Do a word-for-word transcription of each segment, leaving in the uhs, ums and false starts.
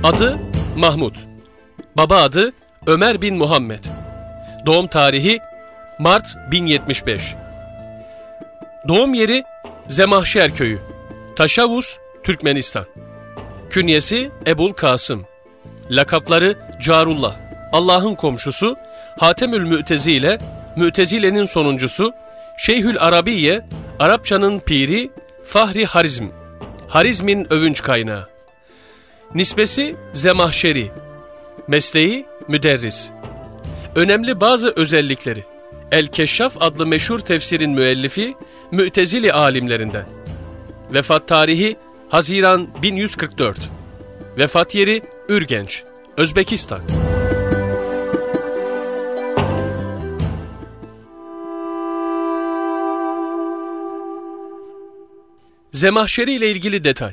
Adı Mahmud. Baba adı Ömer bin Muhammed. Doğum tarihi Mart bin yetmiş beş. Doğum yeri Zemahşer Köyü, Taşavuz, Türkmenistan. Künyesi Ebul Kasım. Lakapları Carullah, Allah'ın komşusu, Hatemül Mü'tezile, Mü'tezile'nin sonuncusu, Şeyhül Arabiye, Arapçanın piri, Fahri Harizm, Harizm'in övünç kaynağı. Nisbesi Zemahşeri, mesleği müderris. Önemli bazı özellikleri: El-Keşşaf adlı meşhur tefsirin müellifi, Mü'tezili alimlerinden. Vefat tarihi Haziran bin yüz kırk dört. Vefat yeri Ürgenç, Özbekistan. Zemahşeri ile ilgili detay.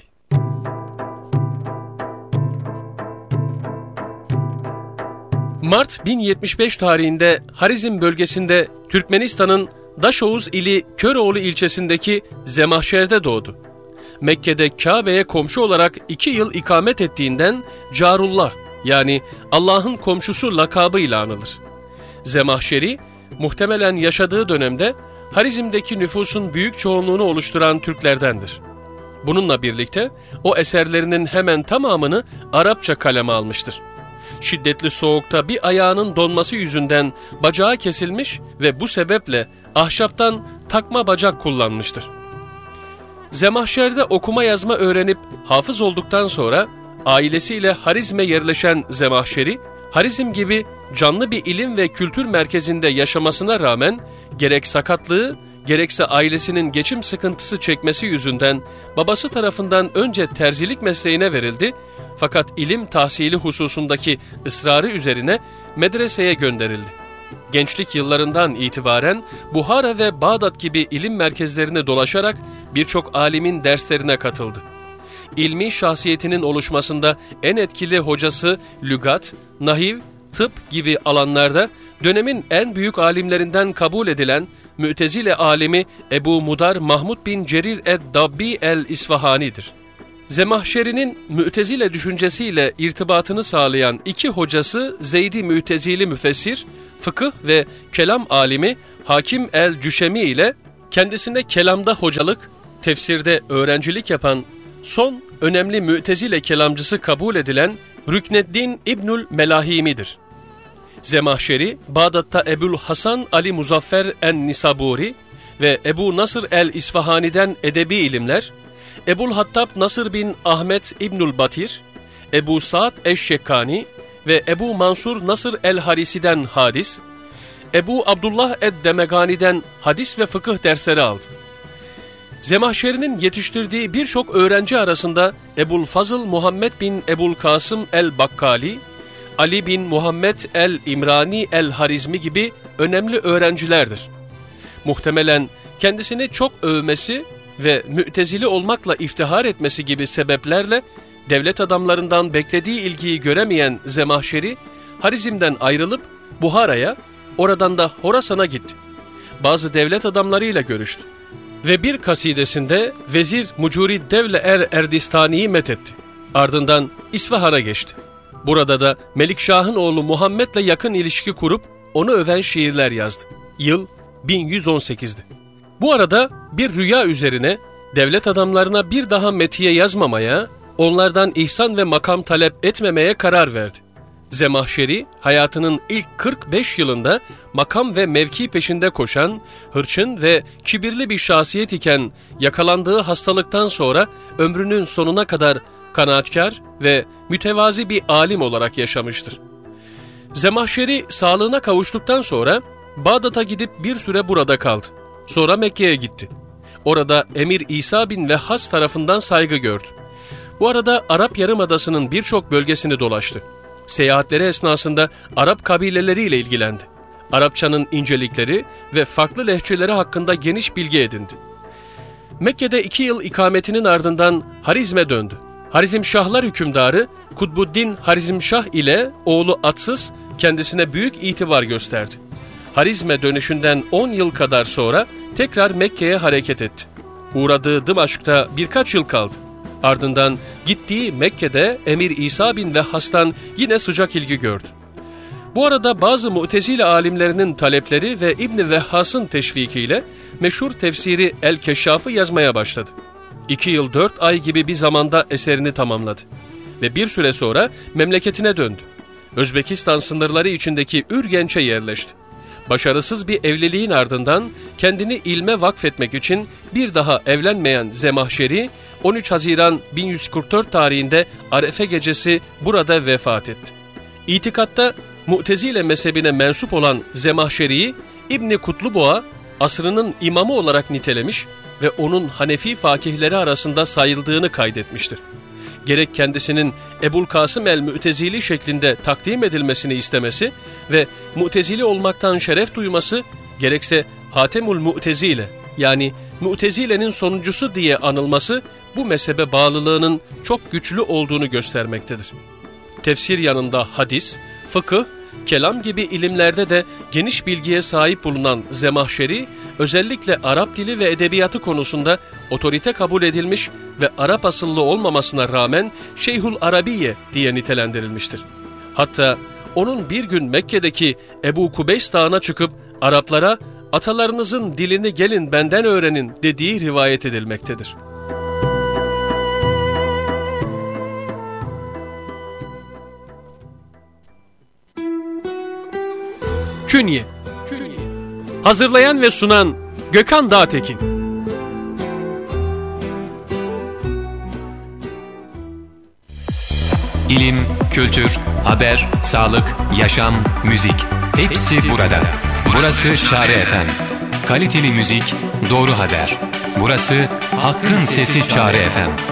Mart bin yetmiş beş tarihinde Harizm bölgesinde Türkmenistan'ın Daşoğuz ili Köroğlu ilçesindeki Zemahşer'de doğdu. Mekke'de Kabe'ye komşu olarak iki yıl ikamet ettiğinden Carullah, yani Allah'ın komşusu lakabıyla anılır. Zemahşeri, muhtemelen yaşadığı dönemde Harizm'deki nüfusun büyük çoğunluğunu oluşturan Türklerdendir. Bununla birlikte o eserlerinin hemen tamamını Arapça kaleme almıştır. Şiddetli soğukta bir ayağının donması yüzünden bacağı kesilmiş ve bu sebeple ahşaptan takma bacak kullanmıştır. Zemahşer'de okuma yazma öğrenip hafız olduktan sonra ailesiyle Harizm'e yerleşen Zemahşeri, Harizm gibi canlı bir ilim ve kültür merkezinde yaşamasına rağmen gerek sakatlığı, gerekse ailesinin geçim sıkıntısı çekmesi yüzünden babası tarafından önce terzilik mesleğine verildi, fakat ilim tahsili hususundaki ısrarı üzerine medreseye gönderildi. Gençlik yıllarından itibaren Buhara ve Bağdat gibi ilim merkezlerine dolaşarak birçok alimin derslerine katıldı. İlmi şahsiyetinin oluşmasında en etkili hocası lügat, nahiv, tıp gibi alanlarda dönemin en büyük alimlerinden kabul edilen Mü'tezile alimi Ebu Mudar Mahmud bin Cerir ed-Dabbi el-İsfahani'dir. Zemahşeri'nin Mü'tezile düşüncesiyle irtibatını sağlayan iki hocası Zeydi Mü'tezili müfessir, fıkıh ve kelam alimi Hakim el-Cüşemi ile kendisine kelamda hocalık, tefsirde öğrencilik yapan son önemli Mü'tezile kelamcısı kabul edilen Rükneddin İbnül Melahimi'dir. Zemahşeri, Bağdat'ta Ebul Hasan Ali Muzaffer en-Nisaburi ve Ebu Nasır el-İsfahani'den edebi ilimler, Ebul Hattab Nasır bin Ahmet İbnül Batir, Ebu Sa'd eş-Şekkani ve Ebu Mansur Nasır el-Harisi'den hadis, Ebu Abdullah ed-Demegani'den hadis ve fıkıh dersleri aldı. Zemahşeri'nin yetiştirdiği birçok öğrenci arasında Ebul Fazıl Muhammed bin Ebul Kasım el-Bakkali, Ali bin Muhammed el-İmrani el-Harizmi gibi önemli öğrencilerdir. Muhtemelen kendisini çok övmesi ve mü'tezili olmakla iftihar etmesi gibi sebeplerle devlet adamlarından beklediği ilgiyi göremeyen Zemahşeri, Harizm'den ayrılıp Buhara'ya, oradan da Horasan'a gitti. Bazı devlet adamlarıyla görüştü ve bir kasidesinde Vezir Mucuriddevle er Erdistani'yi methetti. Ardından İsfahan'a geçti. Burada da Melikşah'ın oğlu Muhammed'le yakın ilişki kurup onu öven şiirler yazdı. Yıl bin yüz on sekizdi. Bu arada bir rüya üzerine devlet adamlarına bir daha metiye yazmamaya, onlardan ihsan ve makam talep etmemeye karar verdi. Zemahşeri, hayatının ilk kırk beş yılında makam ve mevki peşinde koşan, hırçın ve kibirli bir şahsiyet iken yakalandığı hastalıktan sonra ömrünün sonuna kadar kanaatkar ve mütevazi bir alim olarak yaşamıştır. Zemahşeri sağlığına kavuştuktan sonra Bağdat'a gidip bir süre burada kaldı. Sonra Mekke'ye gitti. Orada Emir İsa bin Vehhas tarafından saygı gördü. Bu arada Arap Yarımadası'nın birçok bölgesini dolaştı. Seyahatleri esnasında Arap kabileleriyle ilgilendi. Arapçanın incelikleri ve farklı lehçeleri hakkında geniş bilgi edindi. Mekke'de iki yıl ikametinin ardından Harizm'e döndü. Harizmşahlar hükümdarı Kutbuddin Harizmşah ile oğlu Atsız kendisine büyük itibar gösterdi. Harizm'e dönüşünden on yıl kadar sonra tekrar Mekke'ye hareket etti. Uğradığı Dımaşk'ta birkaç yıl kaldı. Ardından gittiği Mekke'de Emir İsa bin Vehhas'tan yine sıcak ilgi gördü. Bu arada bazı Mu'tezile alimlerinin talepleri ve İbn Vehhas'ın teşvikiyle meşhur tefsiri El-Keşşaf'ı yazmaya başladı. İki yıl dört ay gibi bir zamanda eserini tamamladı ve bir süre sonra memleketine döndü. Özbekistan sınırları içindeki Ürgenç'e yerleşti. Başarısız bir evliliğin ardından kendini ilme vakfetmek için bir daha evlenmeyen Zemahşeri, on üç Haziran bin yüz kırk dört tarihinde Arefe gecesi burada vefat etti. İtikatta Mu'tezile mezhebine mensup olan Zemahşeri'yi İbn Kutluboğa asrının imamı olarak nitelemiş ve onun Hanefi fakihleri arasında sayıldığını kaydetmiştir. Gerek kendisinin Ebul Kasım el-Mu'tezili şeklinde takdim edilmesini istemesi ve Mu'tezili olmaktan şeref duyması, gerekse Hatemul Mu'tezile yani Mu'tezile'nin sonuncusu diye anılması bu mezhebe bağlılığının çok güçlü olduğunu göstermektedir. Tefsir yanında hadis, fıkıh, kelam gibi ilimlerde de geniş bilgiye sahip bulunan Zemahşeri, özellikle Arap dili ve edebiyatı konusunda otorite kabul edilmiş ve Arap asıllı olmamasına rağmen Şeyhül Arabiye diye nitelendirilmiştir. Hatta onun bir gün Mekke'deki Ebu Kubeys Dağı'na çıkıp Araplara atalarınızın dilini gelin benden öğrenin dediği rivayet edilmektedir. Künye. Hazırlayan ve sunan Gökhan Dağtekin. İlim, kültür, haber, sağlık, yaşam, müzik hepsi burada. Burası Çare F M. Kaliteli müzik, doğru haber. Burası Hakkın Sesi Çare F M.